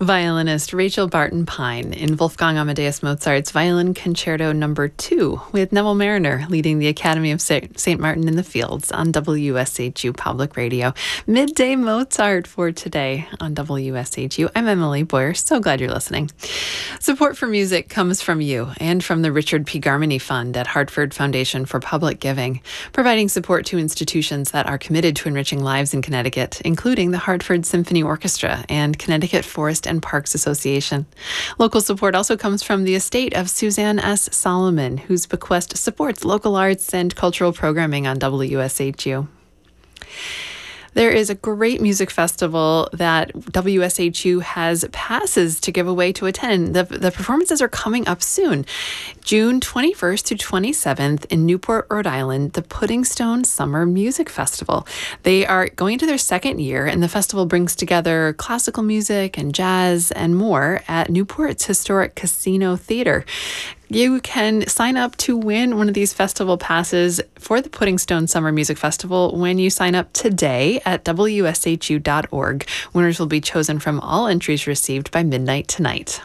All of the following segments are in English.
Violinist Rachel Barton Pine in Wolfgang Amadeus Mozart's Violin Concerto No. 2 with Neville Mariner leading the Academy of St. Martin in the Fields on WSHU Public Radio. Midday Mozart for today on WSHU. I'm Emily Boyer. So glad you're listening. Support for music comes from you and from the Richard P. Garmany Fund at Hartford Foundation for Public Giving, providing support to institutions that are committed to enriching lives in Connecticut, including the Hartford Symphony Orchestra and Connecticut Forest and Parks Association. Local support also comes from the estate of Suzanne S. Solomon, whose bequest supports local arts and cultural programming on WSHU. There is a great music festival that WSHU has passes to give away to attend. The performances are coming up soon. June 21st to 27th in Newport, Rhode Island, the Pudding Stone Summer Music Festival. They are going into their second year, and the festival brings together classical music and jazz and more at Newport's historic Casino Theater. You can sign up to win one of these festival passes for the Pudding Stone Summer Music Festival when you sign up today at WSHU.org. Winners will be chosen from all entries received by midnight tonight.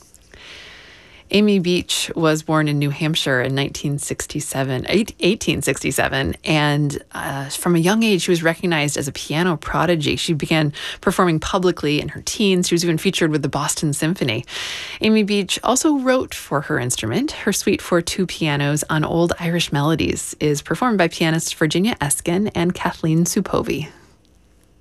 Amy Beach was born in New Hampshire in 1867, and from a young age, she was recognized as a piano prodigy. She began performing publicly in her teens. She was even featured with the Boston Symphony. Amy Beach also wrote for her instrument. Her suite for two pianos on Old Irish Melodies is performed by pianists Virginia Eskin and Kathleen Supovi.